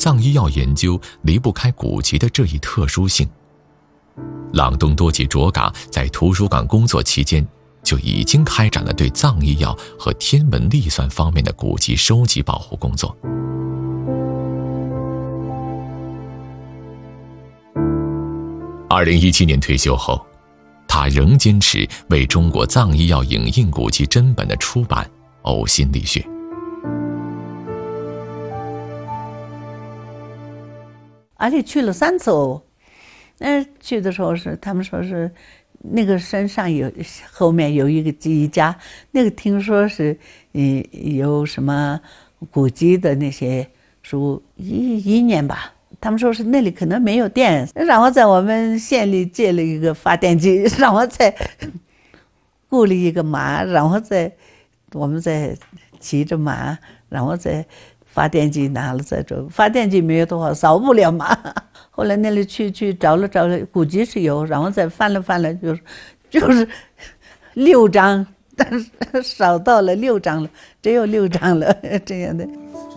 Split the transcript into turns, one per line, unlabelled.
藏医药研究离不开古籍的这一特殊性。朗东多吉卓嘎在图书馆工作期间，就已经开展了对藏医药和天文历算方面的古籍收集保护工作。2017年退休后，他仍坚持为中国藏医药影印古籍真本的出版呕心沥血。
而且去了3次哦，去的时候他们说是那个山上后面有一个记忆家，那个听说是有什么古籍的那些书一年吧。他们说是那里可能没有电，然后在我们县里借了一个发电机，然后再雇了一个马，然后我们再骑着马，然后再发电机拿了再走。发电机没有的话扫不了马。后来那里去找了古籍是有，然后再翻了就是6张，但是少到了6张了，只有6张了这样的。